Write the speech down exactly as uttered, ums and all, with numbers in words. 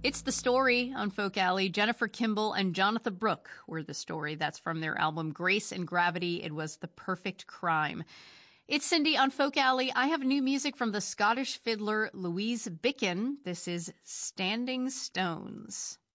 It's The Story on Folk Alley. Jennifer Kimball and Jonathan Brooke were The Story. That's from their album Grace and Gravity. It was The Perfect Crime. It's Cindy on Folk Alley. I have new music from the Scottish fiddler Louise Bicken. This is Standing Stones.